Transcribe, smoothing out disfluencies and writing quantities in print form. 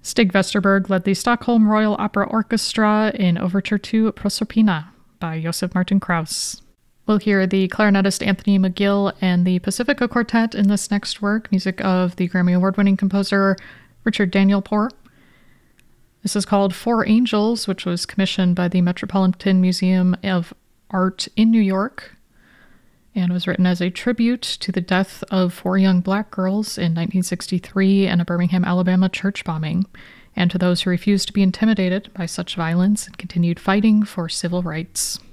Stig Vesterberg led the Stockholm Royal Opera Orchestra in Overture to Proserpina by Josef Martin Krauss. We'll hear the clarinetist Anthony McGill and the Pacifica Quartet in this next work, music of the Grammy Award-winning composer Richard Danielpour. This is called Four Angels, which was commissioned by the Metropolitan Museum of Art in New York and was written as a tribute to the death of 4 young black girls in 1963 in a Birmingham, Alabama church bombing, and to those who refused to be intimidated by such violence and continued fighting for civil rights.